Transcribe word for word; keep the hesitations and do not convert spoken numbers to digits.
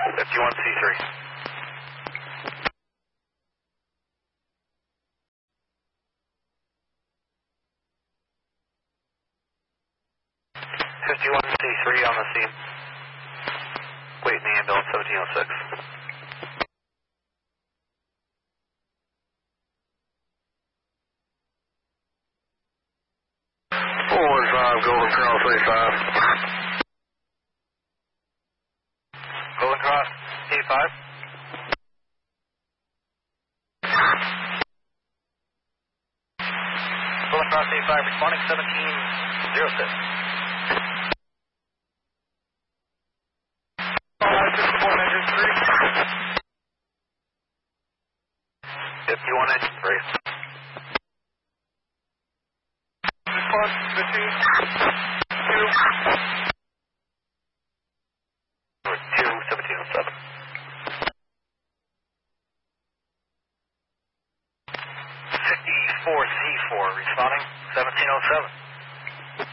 fifty-one C three. fifty-one C three on the scene. Waiting the ambulance, seventeen oh six. four one five, Golden Cross A five. Golden Cross A five. Golden Cross A five responding seventeen oh six. fifty-one engine three. Response fifteen, two. two, seventeen oh seven. fifty-four C four responding seventeen oh seven.